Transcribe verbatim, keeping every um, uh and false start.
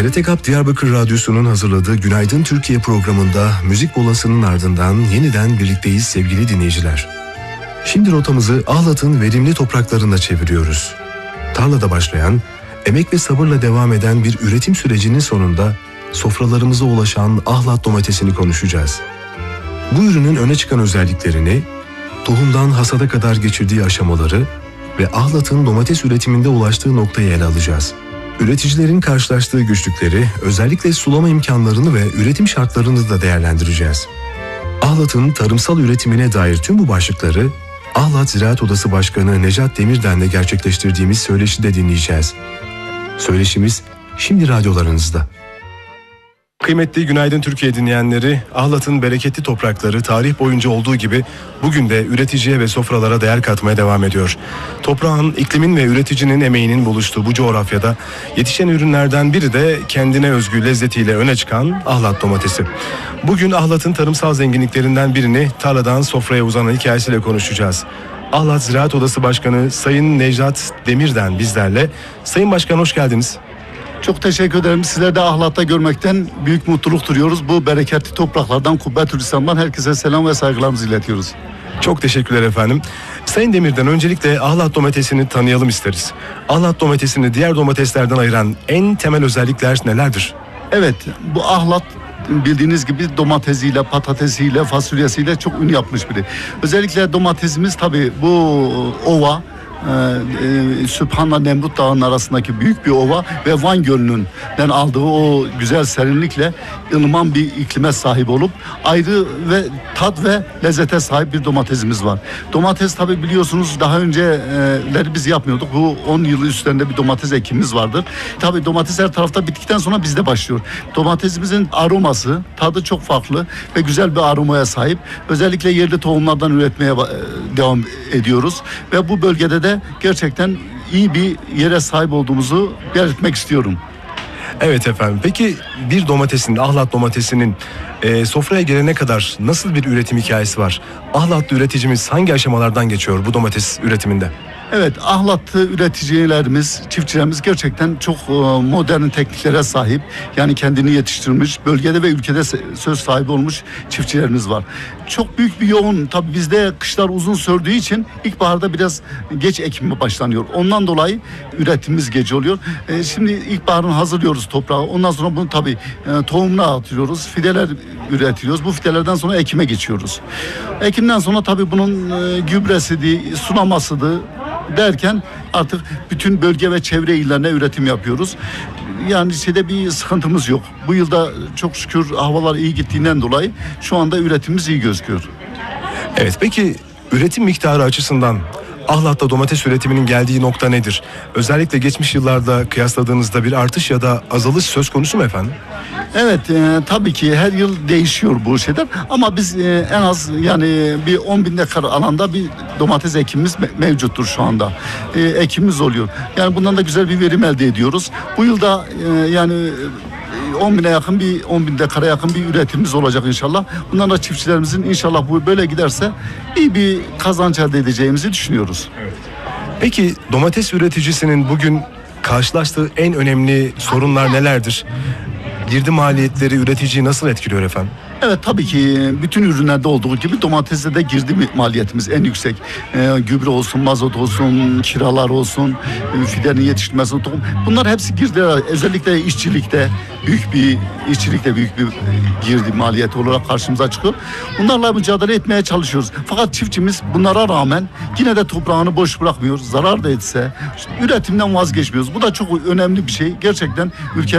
T R T Kap Diyarbakır Radyosu'nun hazırladığı Günaydın Türkiye programında müzik molasının ardından yeniden birlikteyiz sevgili dinleyiciler. Şimdi rotamızı Ahlat'ın verimli topraklarında çeviriyoruz. Tarlada başlayan, emek ve sabırla devam eden bir üretim sürecinin sonunda sofralarımıza ulaşan Ahlat domatesini konuşacağız. Bu ürünün öne çıkan özelliklerini, tohumdan hasada kadar geçirdiği aşamaları ve Ahlat'ın domates üretiminde ulaştığı noktayı ele alacağız. Üreticilerin karşılaştığı güçlükleri, özellikle sulama imkanlarını ve üretim şartlarını da değerlendireceğiz. Ahlat'ın tarımsal üretimine dair tüm bu başlıkları Ahlat Ziraat Odası Başkanı Necat Demirden'le gerçekleştirdiğimiz söyleşide dinleyeceğiz. Söyleşimiz şimdi radyolarınızda. Kıymetli Günaydın Türkiye dinleyenleri, Ahlat'ın bereketli toprakları tarih boyunca olduğu gibi bugün de üreticiye ve sofralara değer katmaya devam ediyor. Toprağın, iklimin ve üreticinin emeğinin buluştuğu bu coğrafyada yetişen ürünlerden biri de kendine özgü lezzetiyle öne çıkan Ahlat domatesi. Bugün Ahlat'ın tarımsal zenginliklerinden birini tarladan sofraya uzanan hikayesiyle konuşacağız. Ahlat Ziraat Odası Başkanı Sayın Necat Demirden bizlerle. Sayın Başkan, hoş geldiniz. Çok teşekkür ederim. Sizleri de Ahlat'ta görmekten büyük mutluluk duyuyoruz. Bu bereketli topraklardan, Kubbetül İslam'dan herkese selam ve saygılarımızı iletiyoruz. Çok teşekkürler efendim. Sayın Demirden, öncelikle Ahlat domatesini tanıyalım isteriz. Ahlat domatesini diğer domateslerden ayıran en temel özellikler nelerdir? Evet, bu Ahlat bildiğiniz gibi domatesiyle, patatesiyle, fasulyesiyle çok ün yapmış biri. Özellikle domatesimiz tabii bu ova, Ee, e, Sübhan'la Nemrut Dağı'nın arasındaki büyük bir ova ve Van Gölü'nden aldığı o güzel serinlikle ılıman bir iklime sahip olup ayrı ve tat ve lezzete sahip bir domatesimiz var. Domates tabi biliyorsunuz daha önceleri biz yapmıyorduk. Bu on yıl üstlerinde bir domates ekimimiz vardır. Tabi domates her tarafta bittikten sonra bizde başlıyor. Domatesimizin aroması, tadı çok farklı ve güzel bir aromaya sahip. Özellikle yerli tohumlardan üretmeye devam ediyoruz ve bu bölgede de gerçekten iyi bir yere sahip olduğumuzu belirtmek istiyorum. Evet efendim. Peki bir domatesin, Ahlat domatesinin e, sofraya gelene kadar nasıl bir üretim hikayesi var? Ahlatlı üreticimiz hangi aşamalardan geçiyor bu domates üretiminde? Evet, Ahlatlı üreticilerimiz, çiftçilerimiz gerçekten çok modern tekniklere sahip. Yani kendini yetiştirmiş, bölgede ve ülkede söz sahibi olmuş çiftçilerimiz var. Çok büyük bir yoğun, tabii bizde kışlar uzun sürdüğü için ilkbaharda biraz geç ekime başlanıyor. Ondan dolayı üretimimiz geç oluyor. E, şimdi ilkbaharını hazırlıyoruz toprağı. Ondan sonra bunu tabii e, tohumuna atıyoruz. Fideler üretiyoruz. Bu fidelerden sonra ekime geçiyoruz. Ekimden sonra tabii bunun e, gübresiydi, sulamasıydı derken artık bütün bölge ve çevre illerine üretim yapıyoruz. Yani şeyde bir sıkıntımız yok. Bu yılda çok şükür havalar iyi gittiğinden dolayı şu anda üretimimiz iyi gözüküyor. Evet, peki üretim miktarı açısından Ahlat'ta domates üretiminin geldiği nokta nedir? Özellikle geçmiş yıllarda kıyasladığınızda bir artış ya da azalış söz konusu mu efendim? Evet, e, tabii ki her yıl değişiyor bu şeyler ama biz e, en az yani bir on bin dekar alanda bir domates ekimimiz me- mevcuttur şu anda. E, ekimimiz oluyor. Yani bundan da güzel bir verim elde ediyoruz. Bu yılda e, yani on bine yakın bir on bin dekara yakın bir üretimimiz olacak inşallah. Bundan da çiftçilerimizin inşallah bu böyle giderse iyi bir kazanç elde edeceğimizi düşünüyoruz. Evet. Peki domates üreticisinin bugün karşılaştığı en önemli sorunlar nelerdir? Girdi maliyetleri üreticiyi nasıl etkiliyor efendim? Evet, tabii ki bütün ürünlerde olduğu gibi domateste de girdi maliyetimiz en yüksek. Ee, gübre olsun, mazot olsun, kiralar olsun, fidenin yetiştirmesi, bunlar hepsi girdi. Özellikle işçilikte büyük bir işçilikte büyük bir girdi maliyeti olarak karşımıza çıkıyor. Bunlarla mücadele etmeye çalışıyoruz. Fakat çiftçimiz bunlara rağmen yine de toprağını boş bırakmıyor. Zarar da etse üretimden vazgeçmiyoruz. Bu da çok önemli bir şey. Gerçekten ülke